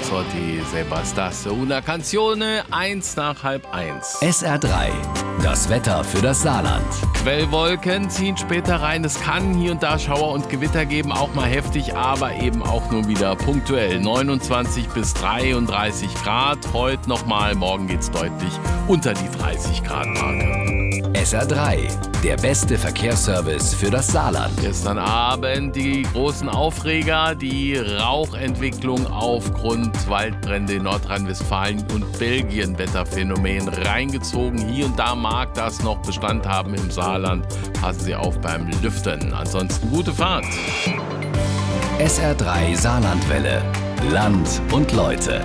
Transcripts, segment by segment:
Mazzotti, Se bastasse una canzone, 1:30. SR3, das Wetter für das Saarland. Quellwolken ziehen später rein. Es kann hier und da Schauer und Gewitter geben, auch mal heftig, aber eben auch nur wieder punktuell. 29 bis 33 Grad. Heute nochmal, morgen geht's deutlich unter die 30 Grad Marke. SR3, der beste Verkehrsservice für das Saarland. Gestern Abend die großen Aufreger, die Rauchentwicklung aufgrund Waldbrände in Nordrhein-Westfalen und Belgien, Wetterphänomen reingezogen. Hier und da mag das noch Bestand haben im Saarland. Passen Sie auf beim Lüften. Ansonsten gute Fahrt. SR3 Saarlandwelle. Land und Leute.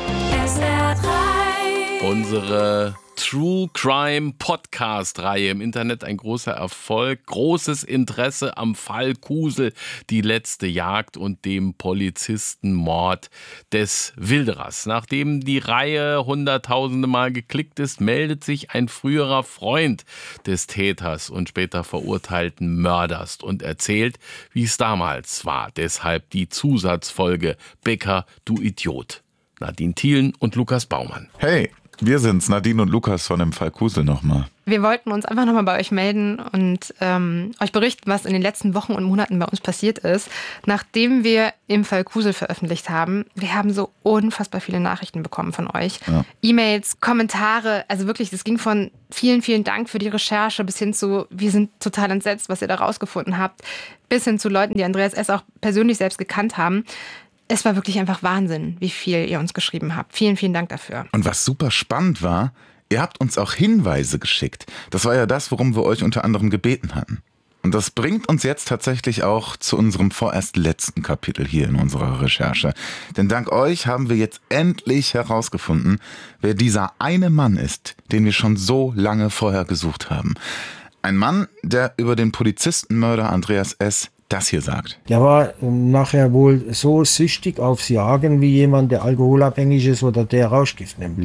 SR3. Unsere True Crime Podcast-Reihe im Internet ein großer Erfolg, großes Interesse am Fall Kusel, die letzte Jagd und dem Polizistenmord des Wilderers. Nachdem die Reihe hunderttausende Mal geklickt ist, meldet sich ein früherer Freund des Täters und später verurteilten Mörders und erzählt, wie es damals war. Deshalb die Zusatzfolge Becker, du Idiot. Nadine Thielen und Lukas Baumann. Hey, wir sind's, Nadine und Lukas von dem Fall Kusel nochmal. Wir wollten uns einfach nochmal bei euch melden und euch berichten, was in den letzten Wochen und Monaten bei uns passiert ist. Nachdem wir im Fall Kusel veröffentlicht haben, wir haben so unfassbar viele Nachrichten bekommen von euch. Ja. E-Mails, Kommentare, also wirklich, das ging von vielen, vielen Dank für die Recherche bis hin zu, wir sind total entsetzt, was ihr da rausgefunden habt, bis hin zu Leuten, die Andreas S. auch persönlich selbst gekannt haben. Es war wirklich einfach Wahnsinn, wie viel ihr uns geschrieben habt. Vielen, vielen Dank dafür. Und was super spannend war, ihr habt uns auch Hinweise geschickt. Das war ja das, worum wir euch unter anderem gebeten hatten. Und das bringt uns jetzt tatsächlich auch zu unserem vorerst letzten Kapitel hier in unserer Recherche. Denn dank euch haben wir jetzt endlich herausgefunden, wer dieser eine Mann ist, den wir schon so lange vorher gesucht haben. Ein Mann, der über den Polizistenmörder Andreas S. das hier sagt. Der war nachher wohl so süchtig aufs Jagen wie jemand, der alkoholabhängig ist oder der Rauschgift nimmt.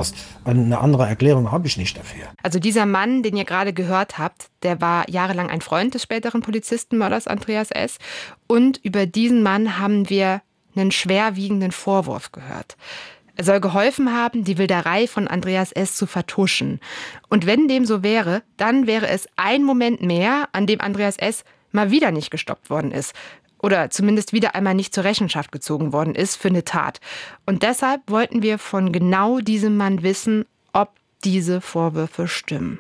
Eine andere Erklärung habe ich nicht dafür. Also dieser Mann, den ihr gerade gehört habt, der war jahrelang ein Freund des späteren Polizistenmörders Andreas S. Und über diesen Mann haben wir einen schwerwiegenden Vorwurf gehört. Er soll geholfen haben, die Wilderei von Andreas S. zu vertuschen. Und wenn dem so wäre, dann wäre es ein Moment mehr, an dem Andreas S. mal wieder nicht gestoppt worden ist oder zumindest wieder einmal nicht zur Rechenschaft gezogen worden ist für eine Tat. Und deshalb wollten wir von genau diesem Mann wissen, ob diese Vorwürfe stimmen.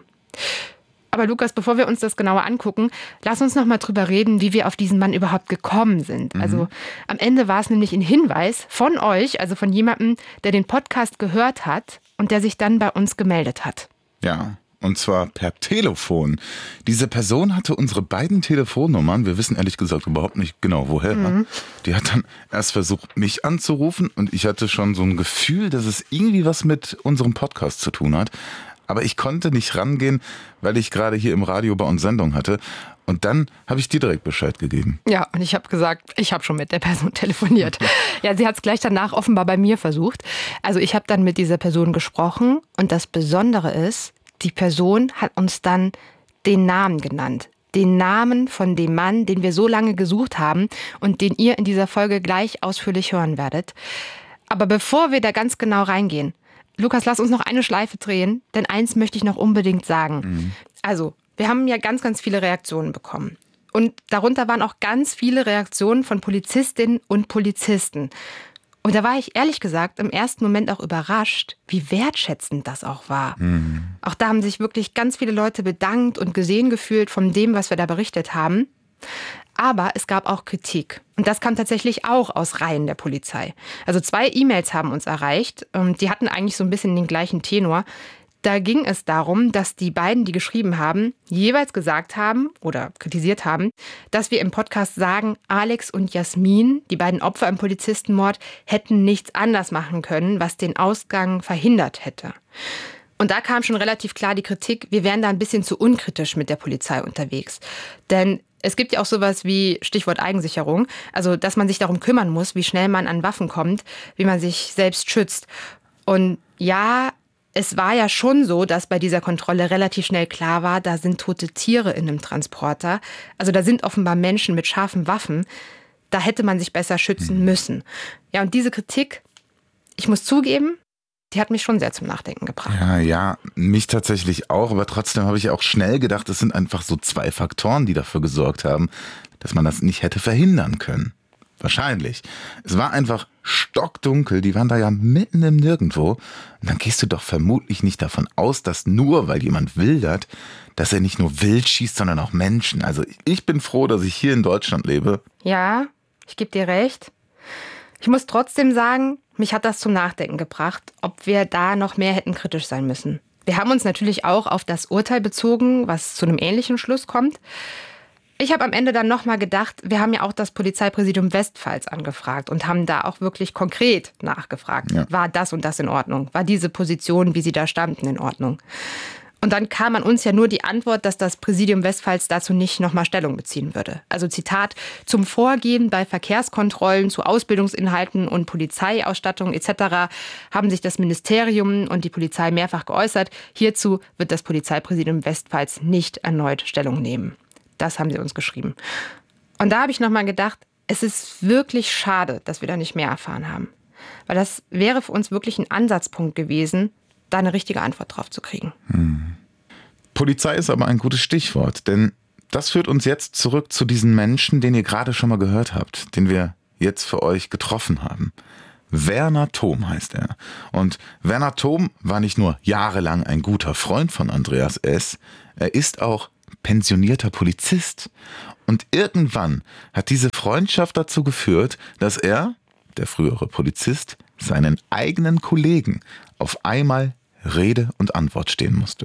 Aber Lukas, bevor wir uns das genauer angucken, lass uns noch mal drüber reden, wie wir auf diesen Mann überhaupt gekommen sind. Also am Ende war es nämlich ein Hinweis von euch, also von jemandem, der den Podcast gehört hat und der sich dann bei uns gemeldet hat. Ja. Und zwar per Telefon. Diese Person hatte unsere beiden Telefonnummern, wir wissen ehrlich gesagt überhaupt nicht genau woher. Die hat dann erst versucht, mich anzurufen und ich hatte schon so ein Gefühl, dass es irgendwie was mit unserem Podcast zu tun hat. Aber ich konnte nicht rangehen, weil ich gerade hier im Radio bei uns Sendung hatte. Und dann habe ich dir direkt Bescheid gegeben. Ja, und ich habe gesagt, ich habe schon mit der Person telefoniert. Ja, sie hat es gleich danach offenbar bei mir versucht. Also ich habe dann mit dieser Person gesprochen und das Besondere ist, die Person hat uns dann den Namen genannt. Den Namen von dem Mann, den wir so lange gesucht haben und den ihr in dieser Folge gleich ausführlich hören werdet. Aber bevor wir da ganz genau reingehen, Lukas, lass uns noch eine Schleife drehen, denn eins möchte ich noch unbedingt sagen. Also, wir haben ja ganz, ganz viele Reaktionen bekommen. Und darunter waren auch ganz viele Reaktionen von Polizistinnen und Polizisten. Und da war ich ehrlich gesagt im ersten Moment auch überrascht, wie wertschätzend das auch war. Auch da haben sich wirklich ganz viele Leute bedankt und gesehen gefühlt von dem, was wir da berichtet haben. Aber es gab auch Kritik. Und das kam tatsächlich auch aus Reihen der Polizei. Also 2 E-Mails haben uns erreicht. Die hatten eigentlich so ein bisschen den gleichen Tenor. Da ging es darum, dass die beiden, die geschrieben haben, jeweils gesagt haben oder kritisiert haben, dass wir im Podcast sagen, Alex und Jasmin, die beiden Opfer im Polizistenmord, hätten nichts anders machen können, was den Ausgang verhindert hätte. Und da kam schon relativ klar die Kritik, wir wären da ein bisschen zu unkritisch mit der Polizei unterwegs. Denn es gibt ja auch sowas wie Stichwort Eigensicherung, also dass man sich darum kümmern muss, wie schnell man an Waffen kommt, wie man sich selbst schützt. Und ja, es war ja schon so, dass bei dieser Kontrolle relativ schnell klar war, da sind tote Tiere in einem Transporter. Also da sind offenbar Menschen mit scharfen Waffen. Da hätte man sich besser schützen müssen. Ja, und diese Kritik, Ich muss zugeben, die hat mich schon sehr zum Nachdenken gebracht. Ja, mich tatsächlich auch, aber trotzdem habe ich auch schnell gedacht, es sind einfach so 2 Faktoren, die dafür gesorgt haben, dass man das nicht hätte verhindern können. Wahrscheinlich. Es war einfach stockdunkel, die waren da ja mitten im Nirgendwo. Und dann gehst du doch vermutlich nicht davon aus, dass nur, weil jemand wildert, dass er nicht nur wild schießt, sondern auch Menschen. Also ich bin froh, dass ich hier in Deutschland lebe. Ja, ich gebe dir recht. Ich muss trotzdem sagen, mich hat das zum Nachdenken gebracht, ob wir da noch mehr hätten kritisch sein müssen. Wir haben uns natürlich auch auf das Urteil bezogen, was zu einem ähnlichen Schluss kommt. Ich habe am Ende dann nochmal gedacht, wir haben ja auch das Polizeipräsidium Westpfalz angefragt und haben da auch wirklich konkret nachgefragt. Ja. War das und das in Ordnung? War diese Position, wie sie da standen, in Ordnung? Und dann kam an uns ja nur die Antwort, dass das Präsidium Westpfalz dazu nicht nochmal Stellung beziehen würde. Also Zitat, zum Vorgehen bei Verkehrskontrollen, zu Ausbildungsinhalten und Polizeiausstattung etc. haben sich das Ministerium und die Polizei mehrfach geäußert. Hierzu wird das Polizeipräsidium Westpfalz nicht erneut Stellung nehmen. Das haben sie uns geschrieben. Und da habe ich nochmal gedacht, es ist wirklich schade, dass wir da nicht mehr erfahren haben. Weil das wäre für uns wirklich ein Ansatzpunkt gewesen, da eine richtige Antwort drauf zu kriegen. Polizei ist aber ein gutes Stichwort, denn das führt uns jetzt zurück zu diesen Menschen, den ihr gerade schon mal gehört habt, den wir jetzt für euch getroffen haben. Werner Thom heißt er. Und Werner Thom war nicht nur jahrelang ein guter Freund von Andreas S., er ist auch pensionierter Polizist. Und irgendwann hat diese Freundschaft dazu geführt, dass er, der frühere Polizist, seinen eigenen Kollegen auf einmal Rede und Antwort stehen musste.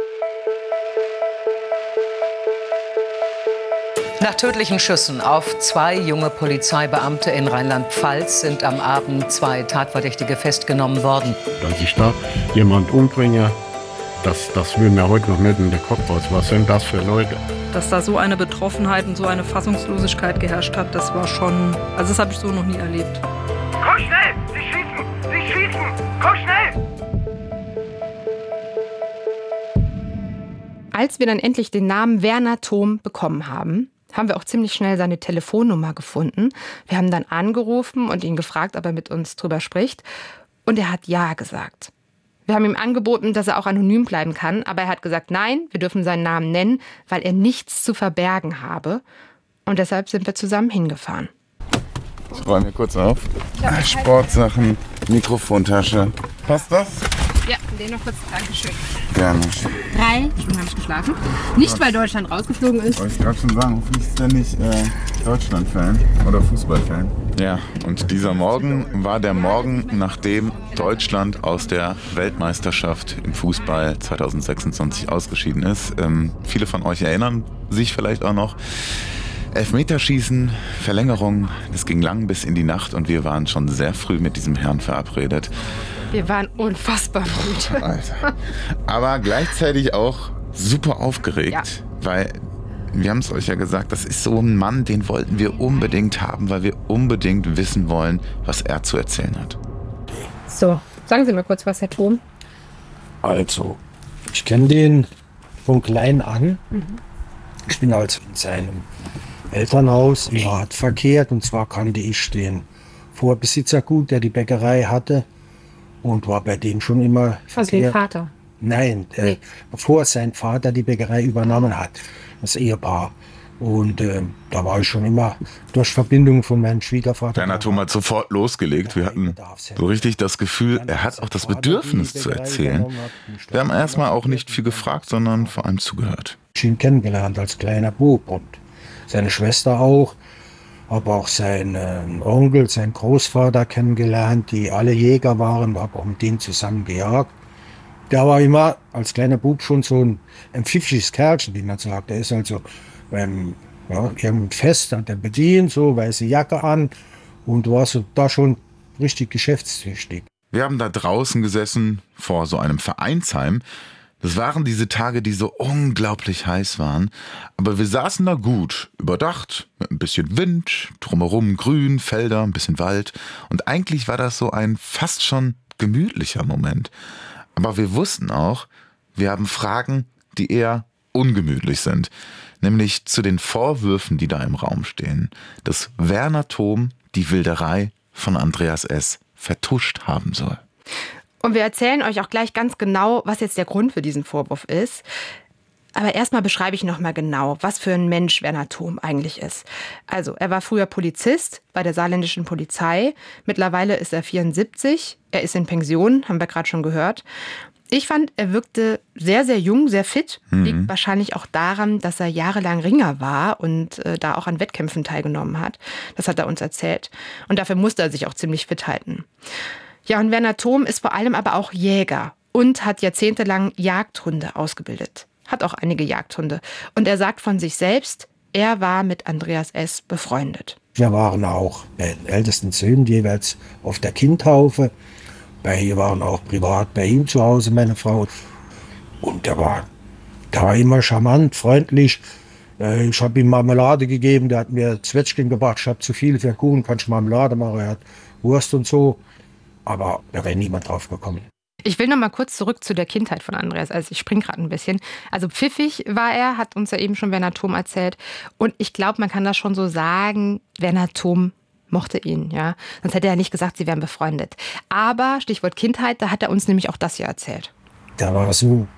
Nach tödlichen Schüssen auf 2 junge Polizeibeamte in Rheinland-Pfalz sind am Abend 2 Tatverdächtige festgenommen worden. Dass ich da jemand umbringe, das will mir heute noch nicht in den Kopf aus. Was sind das für Leute? Dass da so eine Betroffenheit und so eine Fassungslosigkeit geherrscht hat, das war schon, also das habe ich so noch nie erlebt. Komm schnell! Sie schießen! Sie schießen! Komm schnell! Als wir dann endlich den Namen Werner Thom bekommen haben, haben wir auch ziemlich schnell seine Telefonnummer gefunden. Wir haben dann angerufen und ihn gefragt, ob er mit uns drüber spricht. Und er hat ja gesagt. Wir haben ihm angeboten, dass er auch anonym bleiben kann, aber er hat gesagt, nein, wir dürfen seinen Namen nennen, weil er nichts zu verbergen habe. Und deshalb sind wir zusammen hingefahren. Ich räume mir kurz auf. Sportsachen, Mikrofontasche. Passt das? Ja, den noch kurz. Dankeschön. Gerne. 3 Stunden habe ich geschlafen. Nicht, weil Deutschland rausgeflogen ist. Wollte ich gerade schon sagen, hoffentlich ist der nicht Deutschland-Fan oder Fußball-Fan. Ja, und dieser Morgen war der Morgen, nachdem Deutschland aus der Weltmeisterschaft im Fußball 2026 ausgeschieden ist. Viele von euch erinnern sich vielleicht auch noch. Elfmeterschießen, Verlängerung, es ging lang bis in die Nacht und wir waren schon sehr früh mit diesem Herrn verabredet. Wir waren unfassbar müde. Alter. Aber gleichzeitig auch super aufgeregt, weil wir haben es euch ja gesagt, das ist so ein Mann, den wollten wir unbedingt haben, weil wir unbedingt wissen wollen, was er zu erzählen hat. So, sagen Sie mal kurz was, Herr Thom. Also, ich kenne den von klein an. Ich bin also in seinem Elternhaus im Rat verkehrt und zwar kannte ich den Vorbesitzer gut, der die Bäckerei hatte und war bei dem schon immer verkehrt. Also den Vater? Nein, bevor sein Vater die Bäckerei übernommen hat, das Ehepaar. Und da war ich schon immer durch Verbindung von meinem Schwiegervater. Werner Thom hat sofort losgelegt. Wir hatten so richtig das Gefühl, er hat auch das Bedürfnis zu erzählen. Wir haben erstmal auch nicht viel gefragt, sondern vor allem zugehört. Ich habe ihn kennengelernt als kleiner Bub und seine Schwester auch, aber auch seinen Onkel, seinen Großvater kennengelernt, die alle Jäger waren, habe auch mit denen zusammen gejagt. Der war immer als kleiner Bub schon so ein pfiffiges Kerlchen, wie man sagt. Er ist also beim irgendein Fest, hat er bedient, so weiße Jacke an und war so da schon richtig geschäftstüchtig. Wir haben da draußen gesessen vor so einem Vereinsheim. Das waren diese Tage, die so unglaublich heiß waren. Aber wir saßen da gut, überdacht, mit ein bisschen Wind, drumherum Grün, Felder, ein bisschen Wald. Und eigentlich war das so ein fast schon gemütlicher Moment. Aber wir wussten auch, wir haben Fragen, die eher ungemütlich sind. Nämlich zu den Vorwürfen, die da im Raum stehen. Dass Werner Thom die Wilderei von Andreas S. vertuscht haben soll. Und wir erzählen euch auch gleich ganz genau, was jetzt der Grund für diesen Vorwurf ist. Aber erstmal beschreibe ich nochmal genau, was für ein Mensch Werner Thom eigentlich ist. Also, er war früher Polizist bei der saarländischen Polizei. Mittlerweile ist er 74. Er ist in Pension, haben wir gerade schon gehört. Ich fand, er wirkte sehr, sehr jung, sehr fit. Liegt wahrscheinlich auch daran, dass er jahrelang Ringer war und da auch an Wettkämpfen teilgenommen hat. Das hat er uns erzählt. Und dafür musste er sich auch ziemlich fit halten. Ja, und Werner Thom ist vor allem aber auch Jäger und hat jahrzehntelang Jagdhunde ausgebildet. Hat auch einige Jagdhunde. Und er sagt von sich selbst, er war mit Andreas S. befreundet. Wir waren auch bei den ältesten Söhnen jeweils auf der Kindtaufe. Wir waren auch privat bei ihm zu Hause, meine Frau. Und der war immer charmant, freundlich. Ich habe ihm Marmelade gegeben, der hat mir Zwetschgen gebracht. Ich habe zu viel für Kuchen, kann ich Marmelade machen. Er hat Wurst und so. Aber da wäre niemand drauf gekommen. Ich will noch mal kurz zurück zu der Kindheit von Andreas. Also ich springe gerade ein bisschen. Also pfiffig war er, hat uns ja eben schon Werner Thom erzählt. Und ich glaube, man kann das schon so sagen, Werner Thom mochte ihn, ja. Sonst hätte er nicht gesagt, sie wären befreundet. Aber, Stichwort Kindheit, da hat er uns nämlich auch das hier erzählt. Da war so,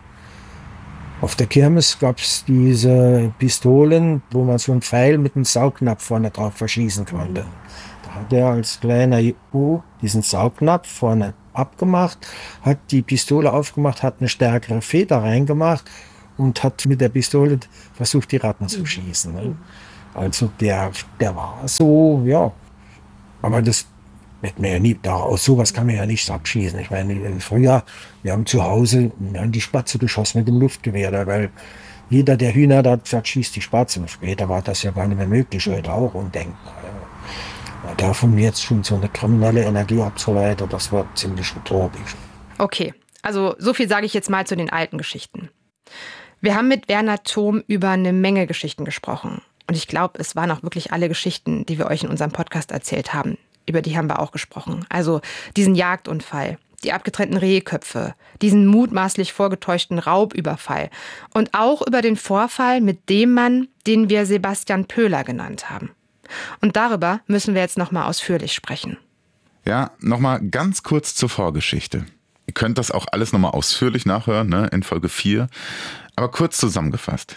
auf der Kirmes gab es diese Pistolen, wo man so einen Pfeil mit einem Saugnapf vorne drauf verschießen konnte. Da hat er als kleiner Junge diesen Saugnapf vorne abgemacht, hat die Pistole aufgemacht, hat eine stärkere Feder reingemacht und hat mit der Pistole versucht, die Ratten zu schießen. Ne? Also der war so, ja. Aber das wird mir ja nie, aus sowas kann man ja nichts abschießen. Ich meine, früher, wir haben zu Hause die Spatze geschossen mit dem Luftgewehr, weil jeder, der Hühner da hat, schießt die Spatze. Später war das ja gar nicht mehr möglich, heute auch undenkbar. Ja. Davon jetzt schon so eine kriminelle Energie abzuleiten, das war ziemlich utopisch. Okay, also so viel sage ich jetzt mal zu den alten Geschichten. Wir haben mit Werner Thom über eine Menge Geschichten gesprochen. Und ich glaube, es waren auch wirklich alle Geschichten, die wir euch in unserem Podcast erzählt haben. Über die haben wir auch gesprochen. Also diesen Jagdunfall, die abgetrennten Rehköpfe, diesen mutmaßlich vorgetäuschten Raubüberfall und auch über den Vorfall mit dem Mann, den wir Sebastian Pöhler genannt haben. Und darüber müssen wir jetzt nochmal ausführlich sprechen. Ja, nochmal ganz kurz zur Vorgeschichte. Ihr könnt das auch alles nochmal ausführlich nachhören, ne, in Folge 4. Aber kurz zusammengefasst,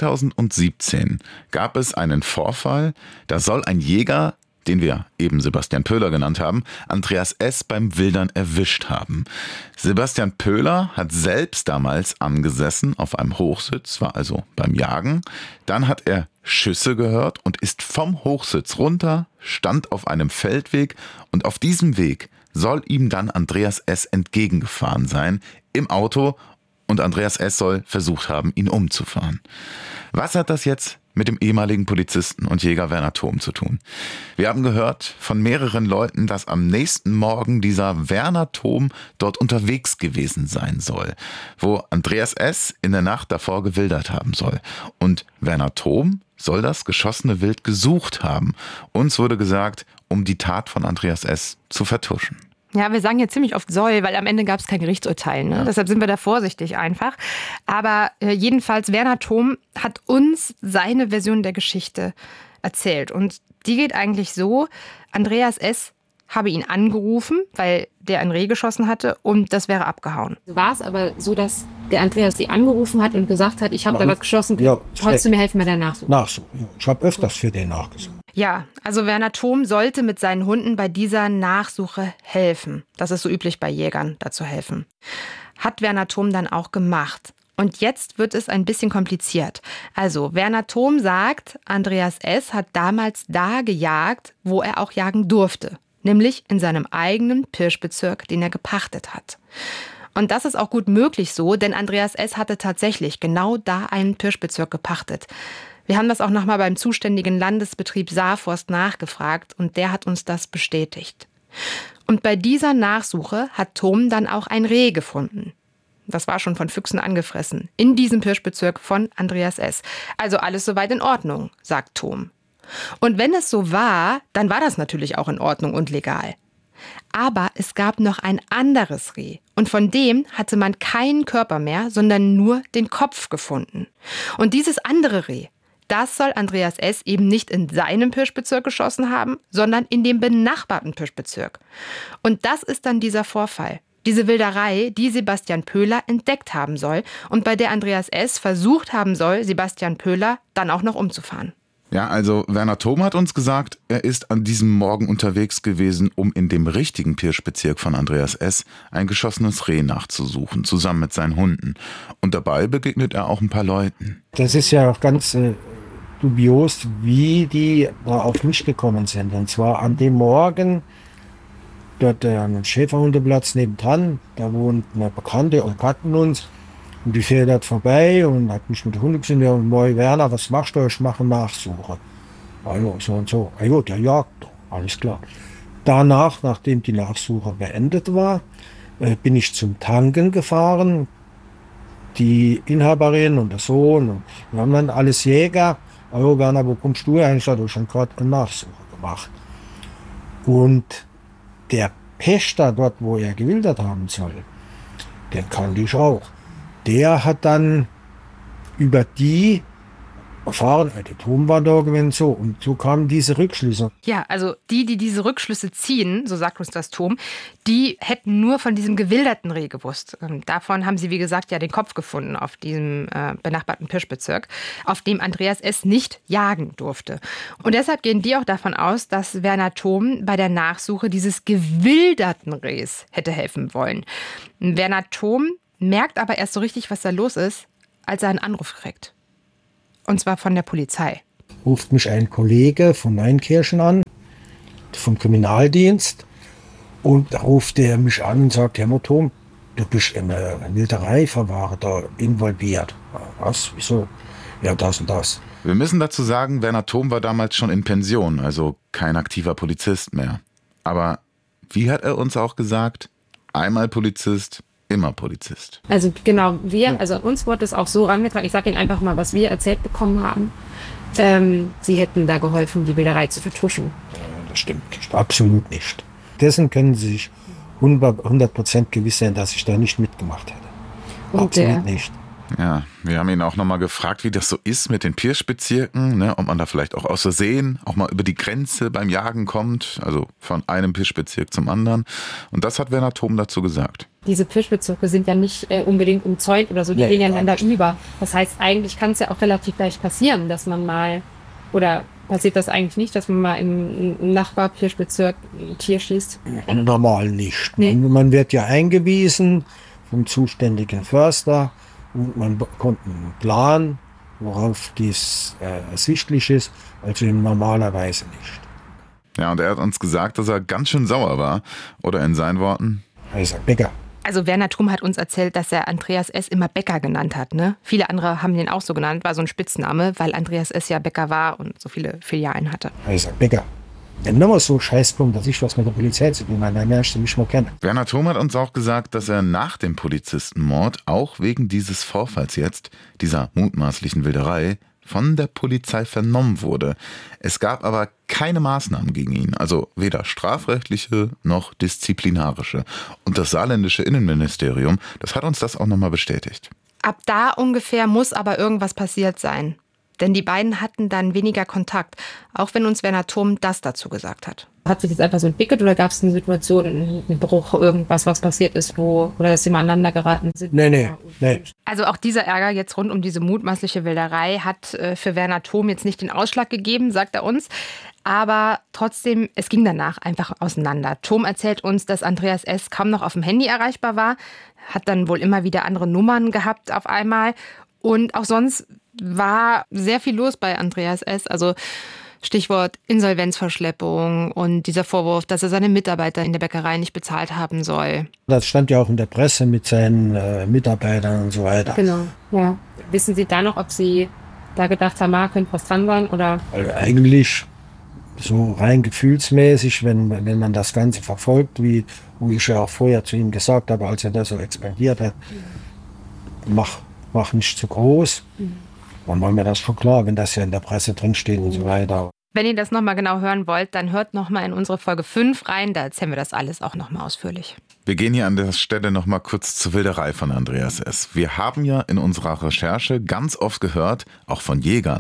2017 gab es einen Vorfall, da soll ein Jäger, den wir eben Sebastian Pöhler genannt haben, Andreas S. beim Wildern erwischt haben. Sebastian Pöhler hat selbst damals angesessen auf einem Hochsitz, war also beim Jagen. Dann hat er Schüsse gehört und ist vom Hochsitz runter, stand auf einem Feldweg und auf diesem Weg soll ihm dann Andreas S. entgegengefahren sein im Auto und Andreas S. soll versucht haben, ihn umzufahren. Was hat das jetzt mit dem ehemaligen Polizisten und Jäger Werner Thom zu tun? Wir haben gehört von mehreren Leuten, dass am nächsten Morgen dieser Werner Thom dort unterwegs gewesen sein soll, wo Andreas S. in der Nacht davor gewildert haben soll. Und Werner Thom soll das geschossene Wild gesucht haben. Uns wurde gesagt, um die Tat von Andreas S. zu vertuschen. Ja, wir sagen hier ziemlich oft soll, weil am Ende gab es kein Gerichtsurteil. Ne? Ja. Deshalb sind wir da vorsichtig einfach. Aber jedenfalls, Werner Thom hat uns seine Version der Geschichte erzählt. Und die geht eigentlich so, Andreas S. habe ihn angerufen, weil der ein Reh geschossen hatte und das wäre abgehauen. War es aber so, dass der Andreas sie angerufen hat und gesagt hat, ich habe da was geschossen, ja, kannst du mir helfen bei der Nachsuche? Nachsuche, ja. Ich habe öfters für den nachgesucht. Ja, also Werner Thom sollte mit seinen Hunden bei dieser Nachsuche helfen. Das ist so üblich bei Jägern, da zu helfen. Hat Werner Thom dann auch gemacht. Und jetzt wird es ein bisschen kompliziert. Also Werner Thom sagt, Andreas S. hat damals da gejagt, wo er auch jagen durfte. Nämlich in seinem eigenen Pirschbezirk, den er gepachtet hat. Und das ist auch gut möglich so, denn Andreas S. hatte tatsächlich genau da einen Pirschbezirk gepachtet. Wir haben das auch nochmal beim zuständigen Landesbetrieb Saarforst nachgefragt und der hat uns das bestätigt. Und bei dieser Nachsuche hat Thom dann auch ein Reh gefunden. Das war schon von Füchsen angefressen, in diesem Pirschbezirk von Andreas S. Also alles soweit in Ordnung, sagt Thom. Und wenn es so war, dann war das natürlich auch in Ordnung und legal. Aber es gab noch ein anderes Reh und von dem hatte man keinen Körper mehr, sondern nur den Kopf gefunden. Und dieses andere Reh, das soll Andreas S. eben nicht in seinem Pirschbezirk geschossen haben, sondern in dem benachbarten Pirschbezirk. Und das ist dann dieser Vorfall. Diese Wilderei, die Sebastian Pöhler entdeckt haben soll und bei der Andreas S. versucht haben soll, Sebastian Pöhler dann auch noch umzufahren. Ja, also Werner Thom hat uns gesagt, er ist an diesem Morgen unterwegs gewesen, um in dem richtigen Pirschbezirk von Andreas S. ein geschossenes Reh nachzusuchen, zusammen mit seinen Hunden. Und dabei begegnet er auch ein paar Leuten. Das ist ja auch ganz dubios, wie die da auf mich gekommen sind. Und zwar an dem Morgen, dort an einem Schäferhundeplatz nebendran, da wohnt eine Bekannte und kannten uns. Und die fährt dort vorbei und hat mich mit der Hunde gesehen. Und Moi Werner, was machst du? Ich mache Nachsuche. Also so und so. Ja, der jagt. Alles klar. Danach, nachdem die Nachsuche beendet war, bin ich zum Tanken gefahren. Die Inhaberin und der Sohn. Und wir haben dann alles Jäger. Also Werner, wo kommst du her? Ich habe schon gerade eine Nachsuche gemacht. Und der Pächter dort, wo er gewildert haben soll, den kannte ich auch. Der hat dann über die erfahren, der Thom war da gewesen, so. Und so kamen diese Rückschlüsse. Ja, also die diese Rückschlüsse ziehen, so sagt uns das Thom, die hätten nur von diesem gewilderten Reh gewusst. Davon haben sie, wie gesagt, ja den Kopf gefunden auf diesem benachbarten Pirschbezirk, auf dem Andreas S. nicht jagen durfte. Und deshalb gehen die auch davon aus, dass Werner Thom bei der Nachsuche dieses gewilderten Rehs hätte helfen wollen. Werner Thom merkt aber erst so richtig, was da los ist, als er einen Anruf kriegt. Und zwar von der Polizei. Ruft mich ein Kollege von Neunkirchen an, vom Kriminaldienst. Und da ruft er mich an und sagt, Herr Thom, du bist in einer Wildereiverwahre da involviert. Was? Wieso? Ja, das und das. Wir müssen dazu sagen, Werner Thom war damals schon in Pension, also kein aktiver Polizist mehr. Aber wie hat er uns auch gesagt? Einmal Polizist, immer Polizist. Also genau, also uns wurde es auch so rangetragen, ich sage Ihnen einfach mal, was wir erzählt bekommen haben. Sie hätten da geholfen, die Wilderei zu vertuschen. Das stimmt nicht, absolut nicht. Dessen können Sie sich 100% gewiss sein, dass ich da nicht mitgemacht hätte. Absolut nicht. Ja, wir haben ihn auch nochmal gefragt, wie das so ist mit den Pirschbezirken, ne, ob man da vielleicht auch aus Versehen auch mal über die Grenze beim Jagen kommt, also von einem Pirschbezirk zum anderen. Und das hat Werner Thom dazu gesagt. Diese Pirschbezirke sind ja nicht unbedingt umzäunt oder so, die gehen ja einander über. Das heißt, eigentlich kann es ja auch relativ leicht passieren, dass man mal, oder passiert das eigentlich nicht, dass man mal im Nachbarpirschbezirk ein Tier schießt? Normal nicht. Nee. Man wird ja eingewiesen vom zuständigen Förster. Und man bekommt einen Plan, worauf dies ersichtlich ist, also normalerweise nicht. Ja, und er hat uns gesagt, dass er ganz schön sauer war. Oder in seinen Worten: Er ist ein Bäcker. Also Werner Thom hat uns erzählt, dass er Andreas S. immer Bäcker genannt hat. Ne? Viele andere haben den auch so genannt, war so ein Spitzname, weil Andreas S. ja Bäcker war und so viele Filialen hatte. Er ist ein Bäcker. Wenn nochmal so scheiß kommt, dass ich was mit der Polizei zu tun habe, dann lernst du mich mal kennen. Werner Thom hat uns auch gesagt, dass er nach dem Polizistenmord auch wegen dieses Vorfalls jetzt, dieser mutmaßlichen Wilderei, von der Polizei vernommen wurde. Es gab aber keine Maßnahmen gegen ihn, also weder strafrechtliche noch disziplinarische. Und das saarländische Innenministerium, das hat uns das auch nochmal bestätigt. Ab da ungefähr muss aber irgendwas passiert sein. Denn die beiden hatten dann weniger Kontakt, auch wenn uns Werner Thom das dazu gesagt hat. Hat sich jetzt einfach so entwickelt oder gab es eine Situation, einen Bruch, irgendwas, was passiert ist, oder dass sie mal aneinander geraten sind? Nee. Also auch dieser Ärger jetzt rund um diese mutmaßliche Wilderei hat für Werner Thom jetzt nicht den Ausschlag gegeben, sagt er uns. Aber trotzdem, es ging danach einfach auseinander. Thom erzählt uns, dass Andreas S. kaum noch auf dem Handy erreichbar war, hat dann wohl immer wieder andere Nummern gehabt auf einmal. Und auch sonst war sehr viel los bei Andreas S. Also Stichwort Insolvenzverschleppung und dieser Vorwurf, dass er seine Mitarbeiter in der Bäckerei nicht bezahlt haben soll. Das stand ja auch in der Presse mit seinen Mitarbeitern und so weiter. Genau, ja. Wissen Sie da noch, ob Sie da gedacht haben, könnte was dran sein? Oder? Also eigentlich so rein gefühlsmäßig, wenn man das Ganze verfolgt, wie ich ja auch vorher zu ihm gesagt habe, als er das so expandiert hat, mach nicht zu groß. Dann war mir das schon klar, wenn das ja in der Presse drinsteht und so weiter. Wenn ihr das nochmal genau hören wollt, dann hört nochmal in unsere Folge 5 rein, da erzählen wir das alles auch nochmal ausführlich. Wir gehen hier an der Stelle nochmal kurz zur Wilderei von Andreas S. Wir haben ja in unserer Recherche ganz oft gehört, auch von Jägern,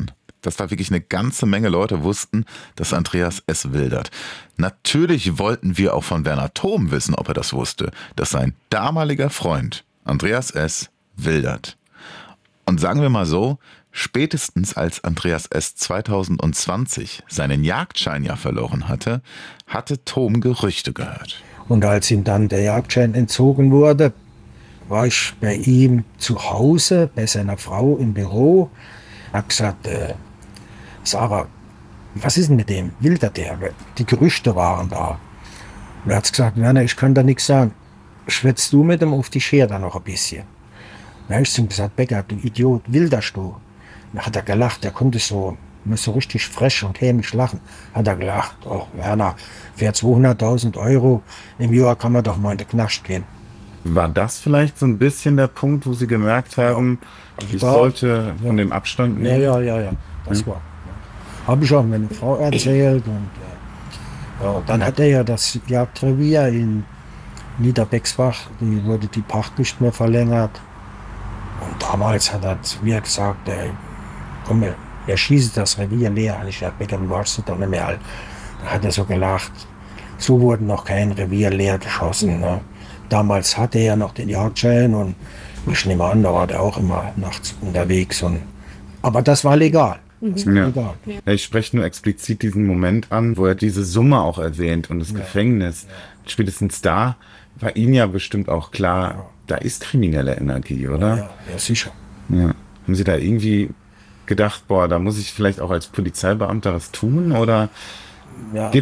dass da wirklich eine ganze Menge Leute wussten, dass Andreas S. wildert. Natürlich wollten wir auch von Werner Thom wissen, ob er das wusste, dass sein damaliger Freund Andreas S. wildert. Und sagen wir mal so, spätestens als Andreas S. 2020 seinen Jagdschein ja verloren hatte, hatte Thom Gerüchte gehört. Und als ihm dann der Jagdschein entzogen wurde, war ich bei ihm zu Hause, bei seiner Frau im Büro. Ich habe gesagt, Sarah, was ist denn mit dem? Wildert der? Die Gerüchte waren da. Und er hat gesagt, Werner, ich kann da nichts sagen. Schwätzt du mit ihm auf die Schere da noch ein bisschen? Da habe ich zu ihm gesagt, Becker, du Idiot, wilderst du? Da hat er gelacht, der konnte so richtig frech und hämisch lachen. Hat er gelacht, oh Werner, für 200.000 Euro im Jahr kann man doch mal in den Knast gehen. War das vielleicht so ein bisschen der Punkt, wo Sie gemerkt haben, ich sollte von dem Abstand nehmen? Ja, das war. Habe ich auch meine Frau erzählt. Und dann hat er ja das Jagdrevier in Niederbexbach, die wurde die Pacht nicht mehr verlängert. Und damals hat er zu mir gesagt, komm, er schießt das Revier leer. Und ich dachte, Becker, du warst doch nicht mehr alt. Da hat er so gelacht. So wurde noch kein Revier leer geschossen. Ne? Damals hatte er ja noch den Jagdschein und ich nehme an, da war der auch immer nachts unterwegs. Aber das war legal. Ja. Ich spreche nur explizit diesen Moment an, wo er diese Summe auch erwähnt und das Gefängnis. Spätestens da war Ihnen ja bestimmt auch klar, da ist kriminelle Energie, oder? Ja, sicher. Ja. Haben Sie da irgendwie gedacht, da muss ich vielleicht auch als Polizeibeamter was tun? Oder